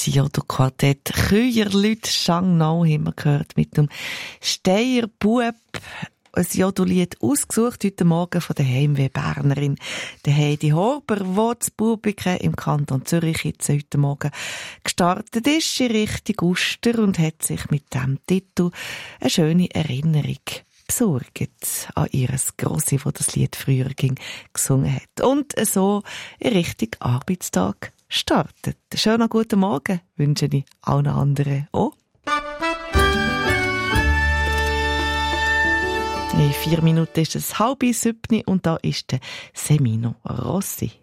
Jodo-Quartett Küierlüt Schangnau haben wir gehört mit dem Steierbub. Ein Jodolied ausgesucht heute Morgen von der Heimweh-Bernerin, der Heidi Horber, die das Publikum im Kanton Zürich jetzt heute Morgen gestartet ist in Richtung Uster und hat sich mit diesem Titel eine schöne Erinnerung besorgt an ihres Grossi, wo das Lied früher gesungen hat. Und so in Richtung Arbeitstag startet. Schönen guten Morgen wünsche ich allen anderen auch. In 4 Minuten ist es 6:30 und da ist der Semino Rossi.